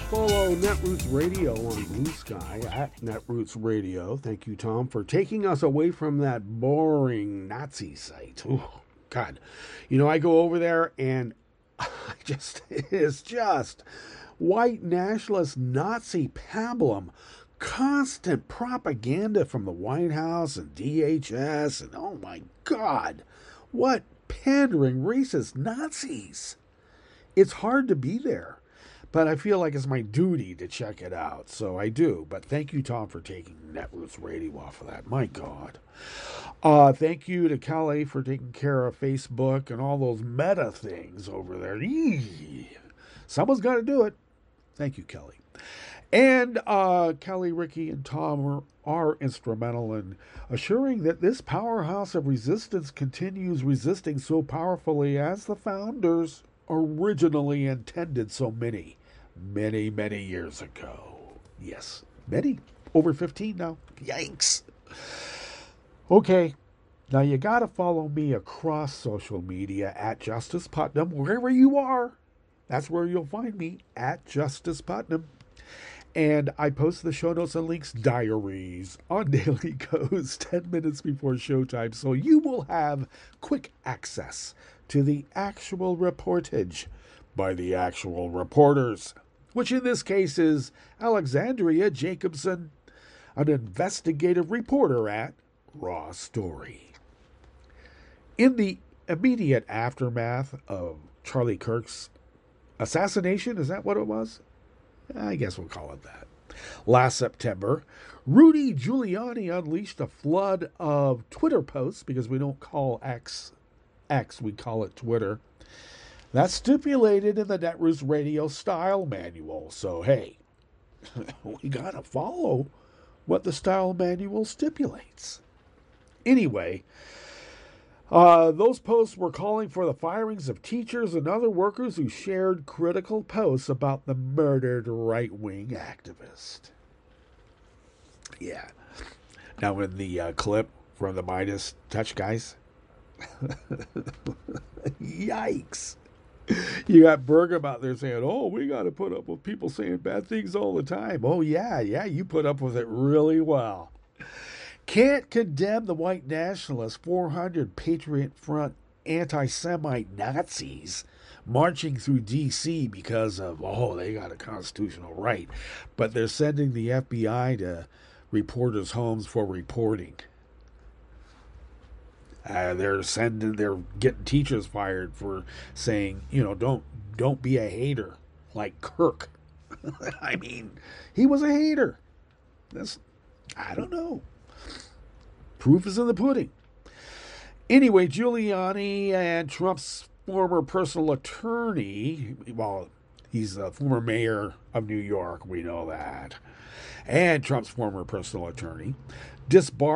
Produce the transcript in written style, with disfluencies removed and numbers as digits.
Follow Netroots Radio on Blue Sky at Netroots Radio. Thank you, Tom, for taking us away from that boring Nazi site. Oh, God. You know, I go over there and it's just white nationalist Nazi pablum. Constant propaganda from the White House and DHS. And oh, my God. What pandering racist Nazis. It's hard to be there. But I feel like it's my duty to check it out, so I do. But thank you, Tom, for taking Netroots Radio off of that. My God. Thank you to Kelly for taking care of Facebook and all those meta things over there. Eee. Someone's got to do it. Thank you, Kelly. And Kelly, Ricky, and Tom are instrumental in assuring that this powerhouse of resistance continues resisting so powerfully as the founders originally intended so many years ago. Yes, many. Over 15 now. Yikes. Okay, now you got to follow me across social media at Justice Putnam, wherever you are. That's where you'll find me, at Justice Putnam. And I post the show notes and links diaries on Daily Kos 10 minutes before showtime, so you will have quick access to the actual reportage by the actual reporters, which in this case is Alexandria Jacobson, an investigative reporter at Raw Story. In the immediate aftermath of Charlie Kirk's assassination, is that what it was? I guess we'll call it that. Last September, Rudy Giuliani unleashed a flood of Twitter posts, because we don't call X, we call it Twitter. That's stipulated in the Netroots Radio style manual. So, hey, we got to follow what the style manual stipulates. Anyway, those posts were calling for the firings of teachers and other workers who shared critical posts about the murdered right-wing activist. Yeah. Now, in the clip from the Midas Touch guys, yikes. You got Burgum out there saying, oh, we got to put up with people saying bad things all the time. Oh, yeah, you put up with it really well. Can't condemn the white nationalists, 400 Patriot Front anti-Semite Nazis marching through D.C. because of, they got a constitutional right. But they're sending the FBI to reporters' homes for reporting. They're getting teachers fired for saying, don't be a hater like Kirk. I mean, he was a hater. I don't know. Proof is in the pudding. Anyway, Giuliani and Trump's former personal attorney, well, he's a former mayor of New York, we know that, and Trump's former personal attorney, disbarred